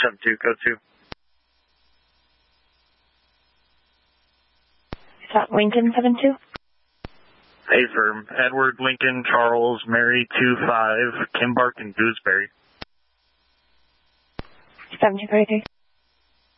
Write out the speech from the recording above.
72, code 2. Is that Lincoln 72? Affirm. Edward, Lincoln, Charles, Mary, 25, Kimbark, and Gooseberry. 7233.